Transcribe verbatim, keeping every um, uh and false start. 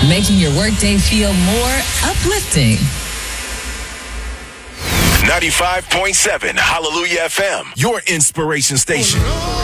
making your workday feel more uplifting. ninety-five point seven Hallelujah F M, your inspiration station.